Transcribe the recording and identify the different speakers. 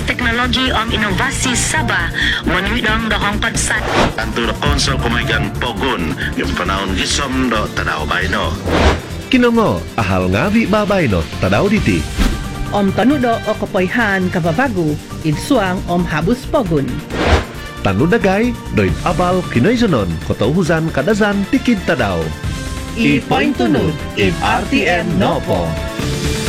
Speaker 1: Teknologi o Inovasi Sabah, manuidang dahong padsat.
Speaker 2: Anto na konsol kumaygan pogon, yung panahon gisom do tanaw bayno.
Speaker 3: Kinongo, ahal ngavi babay no, tadaw diti.
Speaker 4: Om tanudo o kapoyhan kababago, idsuang om habus pogun.
Speaker 3: Tanudagay, doit abal kinaizonon, kotauhuzan kadazan tikid tadaw.
Speaker 4: I-point tunod, if RTM no po.